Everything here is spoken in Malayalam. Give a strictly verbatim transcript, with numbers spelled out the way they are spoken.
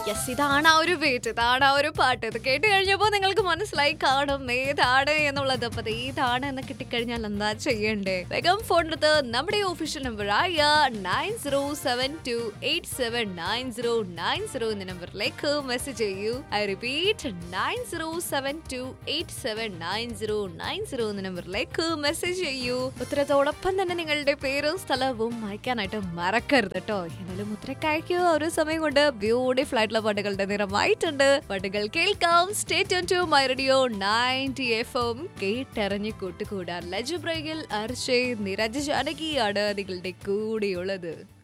യെസ്, ഇതാണ് ആ ഒരു ബീറ്റ്, ഇതാണ് ആ ഒരു പാട്ട്. ഇത് കേട്ട് കഴിഞ്ഞപ്പോൾ നിങ്ങൾക്ക് മനസ്സിലായി കാണും ഏതാണ് എന്നുള്ളത്. അപ്പൊ ഏതാണ് എന്ന് കിട്ടിക്കഴിഞ്ഞാൽ എന്താ ചെയ്യണ്ടേ? വേഗം ഫോൺ എടുത്ത് നമ്മുടെ ഒഫീഷ്യൽ നമ്പർ ആയ nine zero seven to eight seven nine zero nine zero എന്ന നമ്പറിലേക്ക് മെസ്സേജ് ചെയ്യൂ. I repeat, nine zero seven to eight seven nine zero nine zero എന്ന നമ്പറിലേക്ക് മെസ്സേജ് ചെയ്യൂ. ഉത്തരത്തോടൊപ്പം തന്നെ നിങ്ങളുടെ പേരും സ്ഥലവും അയക്കാനായിട്ട് മറക്കരുത് കേട്ടോ. എന്നാലും ഉത്തരക്ക് അയക്കൂ. ഒരു സമയം കൊണ്ട് ബ്യൂട്ടിഫുൾ ആയിട്ടുള്ള പാട്ടുകളുടെ നിറമായിട്ടുണ്ട്. പാട്ടുകൾ കേൾക്കാം. Stay tune to my radio ninety F M. കേട്ടറിഞ്ഞ് കൂട്ടുകൂടാൻ ലജു ബ്രൈഗിൽ അർഷേ നിരജ ജാനകിയാണ് നിങ്ങളുടെ കൂടെയുള്ളത്.